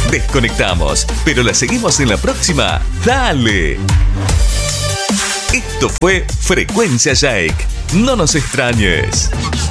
Desconectamos, pero la seguimos en la próxima. ¡Dale! Esto fue Frecuencia Jake. No nos extrañes.